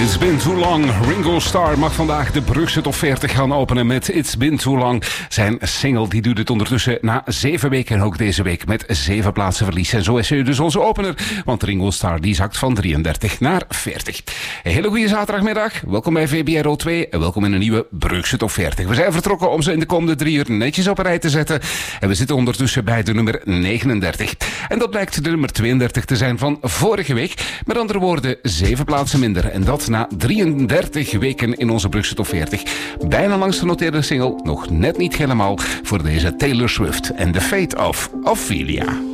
It's Been Too Long. Ringo Starr mag vandaag de Brugse Top 40 gaan openen met It's Been Too Long. Zijn single die doet het ondertussen na 7 weken en ook deze week met 7 plaatsen verlies. En zo is hij dus onze opener, want Ringo Starr die zakt van 33 naar 40. Een hele goede zaterdagmiddag. Welkom bij VBRO 2 en welkom in een nieuwe Brugse Top 40. We zijn vertrokken om ze in de komende 3 uur netjes op een rij te zetten. En we zitten ondertussen bij de nummer 39. En dat blijkt de nummer 32 te zijn van vorige week. Met andere woorden, 7 plaatsen minder. En dat na 33 weken in onze Brugse Top 40. Bijna langs genoteerde single, nog net niet helemaal voor deze Taylor Swift en The Fate of Ophelia.